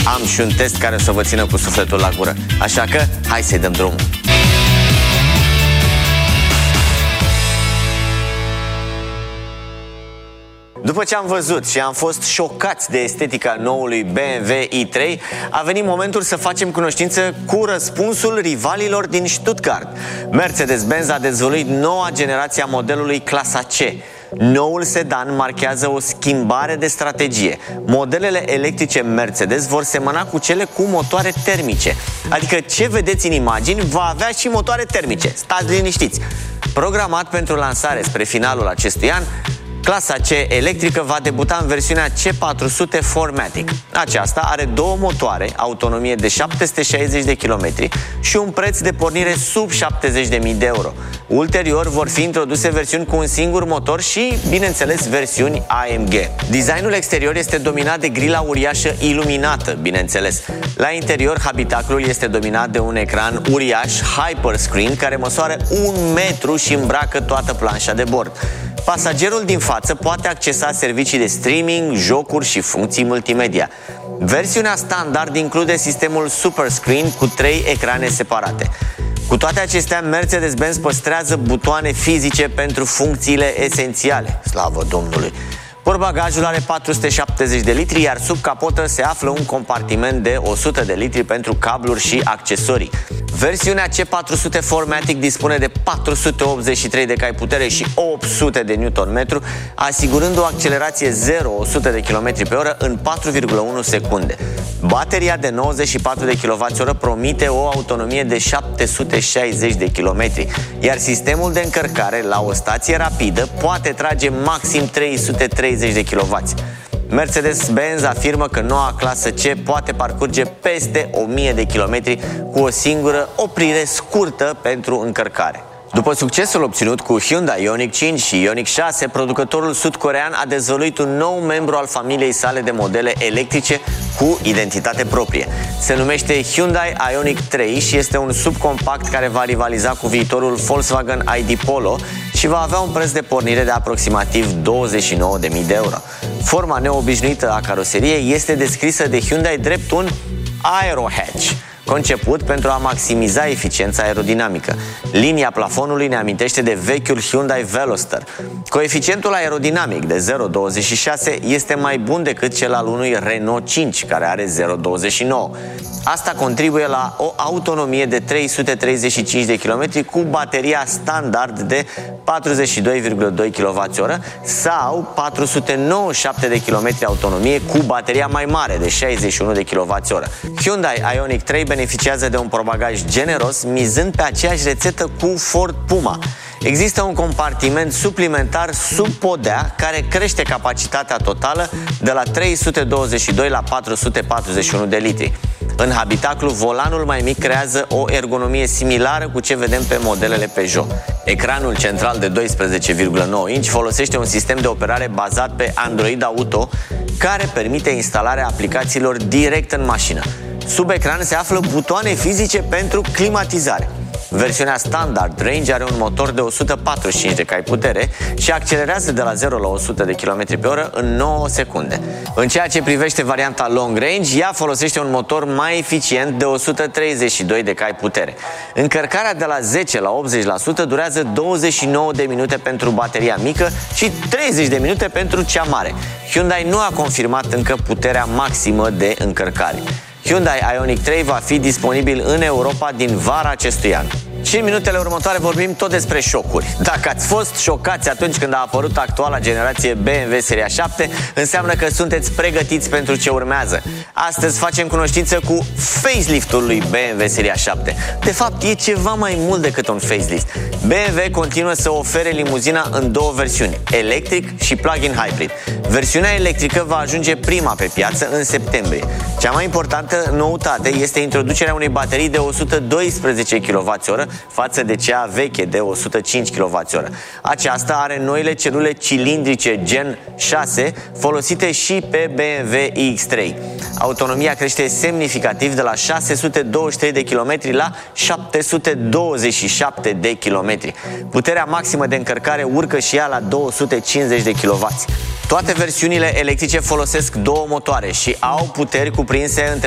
am și un test care o să vă țină cu sufletul la gură. Așa că, hai să-i dăm drumul. După ce am văzut și am fost șocați de estetica noului BMW i3, a venit momentul să facem cunoștință cu răspunsul rivalilor din Stuttgart. Mercedes-Benz a dezvăluit noua generație a modelului clasa C. Noul sedan marchează o schimbare de strategie. Modelele electrice Mercedes vor semăna cu cele cu motoare termice. Adică ce vedeți în imagini va avea și motoare termice. Stați liniștiți. Programat pentru lansare spre finalul acestui an, clasa C electrică va debuta în versiunea C400 4MATIC. Aceasta are două motoare, autonomie de 760 de km și un preț de pornire sub 70.000 de euro. Ulterior vor fi introduse versiuni cu un singur motor și, bineînțeles, versiuni AMG. Designul exterior este dominat de grila uriașă iluminată, bineînțeles. La interior, habitaclul este dominat de un ecran uriaș Hyperscreen care măsoară 1 metru și îmbracă toată planșa de bord. Pasagerul din față poate accesa servicii de streaming, jocuri și funcții multimedia. Versiunea standard include sistemul Superscreen cu 3 ecrane separate. Cu toate acestea, Mercedes-Benz păstrează butoane fizice pentru funcțiile esențiale. Slavă Domnului! Portbagajul are 470 de litri, iar sub capotă se află un compartiment de 100 de litri pentru cabluri și accesorii. Versiunea C400 4MATIC dispune de 483 de cai putere și 800 de Nm, asigurând o accelerație 0-100 de km/h în 4,1 secunde. Bateria de 94 de kWh promite o autonomie de 760 de km, iar sistemul de încărcare la o stație rapidă poate trage maxim 330 de kW. Mercedes-Benz afirmă că noua clasă C poate parcurge peste 1000 de kilometri cu o singură oprire scurtă pentru încărcare. După succesul obținut cu Hyundai Ioniq 5 și Ioniq 6, producătorul sud-corean a dezvăluit un nou membru al familiei sale de modele electrice cu identitate proprie. Se numește Hyundai Ioniq 3 și este un subcompact care va rivaliza cu viitorul Volkswagen ID Polo și va avea un preț de pornire de aproximativ 29.000 de euro. Forma neobișnuită a caroseriei este descrisă de Hyundai drept un aerohatch, conceput pentru a maximiza eficiența aerodinamică. Linia plafonului ne amintește de vechiul Hyundai Veloster. Coeficientul aerodinamic de 0,26 este mai bun decât cel al unui Renault 5, care are 0,29. Asta contribuie la o autonomie de 335 de km cu bateria standard de 42,2 kWh sau 497 de km autonomie cu bateria mai mare de 61 de kWh. Hyundai Ioniq 3 beneficiază de un portbagaj generos, mizând pe aceeași rețetă cu Ford Puma. Există un compartiment suplimentar sub podea care crește capacitatea totală de la 322 la 441 de litri. În habitaclu, volanul mai mic creează o ergonomie similară cu ce vedem pe modelele Peugeot. Ecranul central de 12,9 inch folosește un sistem de operare bazat pe Android Auto, care permite instalarea aplicațiilor direct în mașină. Sub ecran se află butoane fizice pentru climatizare. Versiunea Standard Range are un motor de 145 de cai putere și accelerează de la 0 la 100 de km/h în 9 secunde. În ceea ce privește varianta Long Range, ea folosește un motor mai eficient de 132 de cai putere. Încărcarea de la 10 la 80% durează 29 de minute pentru bateria mică și 30 de minute pentru cea mare. Hyundai nu a confirmat încă puterea maximă de încărcare. Hyundai Ioniq 3 va fi disponibil în Europa din vara acestui an. Și în minutele următoare vorbim tot despre șocuri. Dacă ați fost șocați atunci când a apărut actuala generație BMW Seria 7, înseamnă că sunteți pregătiți pentru ce urmează. Astăzi facem cunoștință cu faceliftul lui BMW Seria 7. De fapt, e ceva mai mult decât un facelift. BMW continuă să ofere limuzina în două versiuni, electric și plug-in hybrid. Versiunea electrică va ajunge prima pe piață în septembrie. Cea mai importantă noutate este introducerea unei baterii de 112 kWh față de cea veche de 105 kWh. Aceasta are noile celule cilindrice Gen 6 folosite și pe BMW iX3. Autonomia crește semnificativ de la 623 de km la 727 de km. Puterea maximă de încărcare urcă și ea la 250 de kW. Toate versiunile electrice folosesc două motoare și au puteri cuprinse între